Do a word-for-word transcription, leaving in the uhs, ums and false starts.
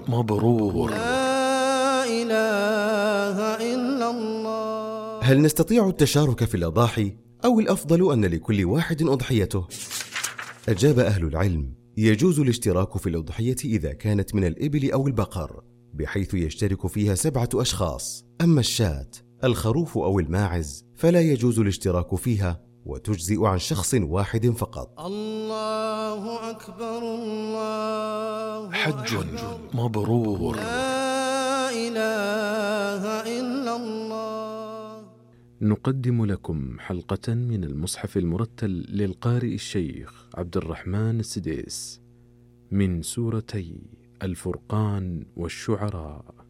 مبرور. لا إله إلا الله. هل نستطيع التشارك في الأضاحي أو الأفضل أن لكل واحد أضحيته؟ أجاب أهل العلم: يجوز الاشتراك في الأضحية إذا كانت من الإبل أو البقر، بحيث يشترك فيها سبعة أشخاص. أما الشاة، الخروف أو الماعز فلا يجوز الاشتراك فيها، وتجزئ عن شخص واحد فقط. الله أكبر الله حج أكبر. مبرور. لا إله إلا الله. نقدم لكم حلقة من المصحف المرتل للقارئ الشيخ عبد الرحمن السديس من سورتي الفرقان والشعراء.